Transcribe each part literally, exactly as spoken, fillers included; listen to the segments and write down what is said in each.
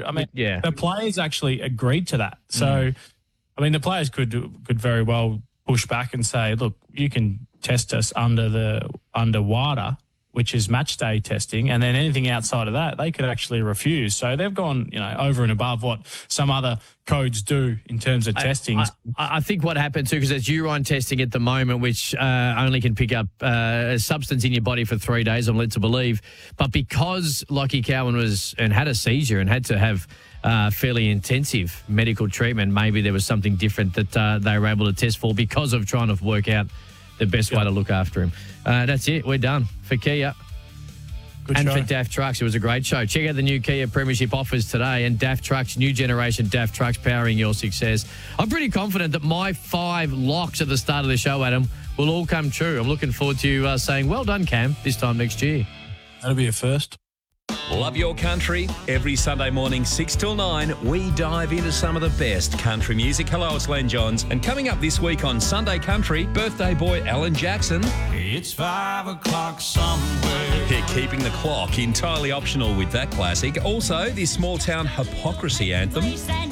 I mean, yeah. the players actually agreed to that. So, mm. I mean, the players could could very well push back and say, look, you can test us under the under WADA, which is match day testing, and then anything outside of that, they could actually refuse. So they've gone, you know, over and above what some other codes do in terms of testing. I, I, I think what happened too, because there's urine testing at the moment, which uh, only can pick up uh, a substance in your body for three days, I'm led to believe. But because Lockie Cowan was and had a seizure and had to have uh, fairly intensive medical treatment, maybe there was something different that uh, they were able to test for because of trying to work out the best way to look after him. Uh, that's it. We're done for Kia. Good and show. for D A F Trucks. It was a great show. Check out the new Kia Premiership offers today and D A F Trucks, new generation D A F Trucks, powering your success. I'm pretty confident that my five locks at the start of the show, Adam, will all come true. I'm looking forward to you uh, saying, well done, Cam, this time next year. That'll be a first. Love your country. Every Sunday morning, six till nine, we dive into some of the best country music. Hello, it's Len Johns. And coming up this week on Sunday Country, birthday boy Alan Jackson. It's five o'clock somewhere. Yeah, keeping the clock entirely optional with that classic. Also, the small town hypocrisy anthem.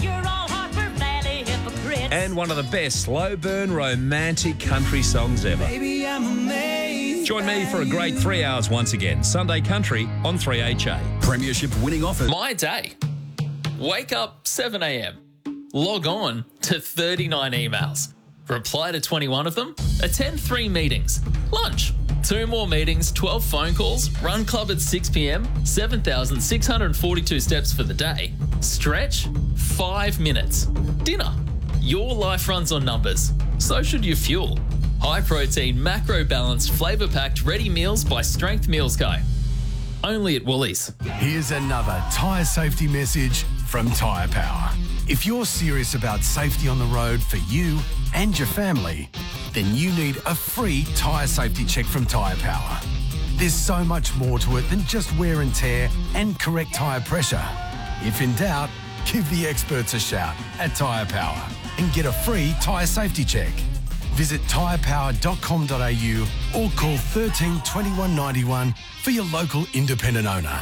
And one of the best slow burn romantic country songs ever. Baby, I'm amazed. Join me for a great three hours once again. Sunday Country on three H A. Premiership winning offer. My day. Wake up seven a.m. Log on to thirty-nine emails. Reply to twenty-one of them. Attend three meetings. Lunch. Two more meetings, twelve phone calls. Run club at six p.m. seven thousand six hundred forty-two steps for the day. Stretch. Five minutes. Dinner. Your life runs on numbers. So should your fuel. High protein, macro balanced, flavour packed ready meals by Strength Meals Co. Only at Woolies. Here's another tyre safety message from Tyre Power. If you're serious about safety on the road for you and your family, then you need a free tyre safety check from Tyre Power. There's so much more to it than just wear and tear and correct tyre pressure. If in doubt, give the experts a shout at Tyre Power and get a free tyre safety check. Visit tyre power dot com dot a u or call thirteen twenty-one ninety-one for your local independent owner.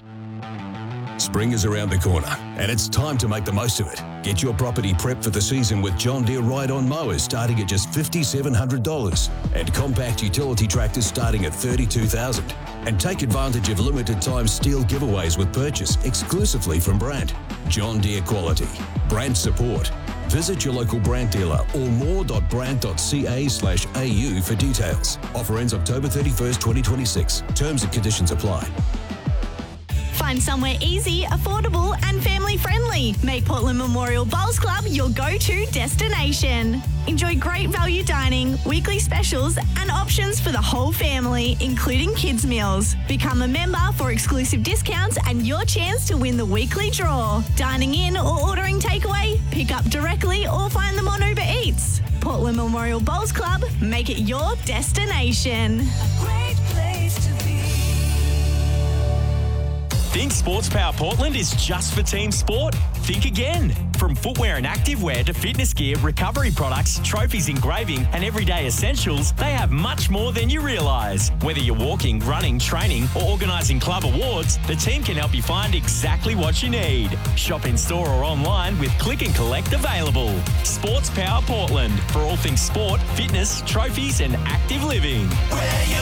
Spring is around the corner and it's time to make the most of it. Get your property prepped for the season with John Deere Ride-On Mowers starting at just five thousand seven hundred dollars and compact utility tractors starting at thirty-two thousand dollars. And take advantage of limited time steel giveaways with purchase exclusively from Brandt. John Deere quality. Brandt support. Visit your local Brandt dealer or more dot brandt dot c a slash a u for details. Offer ends October thirty-first, twenty twenty-six. Terms and conditions apply. Find somewhere easy, affordable and family-friendly. Make Portland Memorial Bowls Club your go-to destination. Enjoy great value dining, weekly specials and options for the whole family, including kids' meals. Become a member for exclusive discounts and your chance to win the weekly draw. Dining in or ordering takeaway? Pick up directly or find them on Uber Eats. Portland Memorial Bowls Club, make it your destination. Great place to be. Think Sports Power Portland is just for team sport? Think again. From footwear and activewear to fitness gear, recovery products, trophies, engraving and everyday essentials, they have much more than you realise. Whether you're walking, running, training or organising club awards, the team can help you find exactly what you need. Shop in store or online with click and collect available. Sports Power Portland for all things sport, fitness, trophies and active living.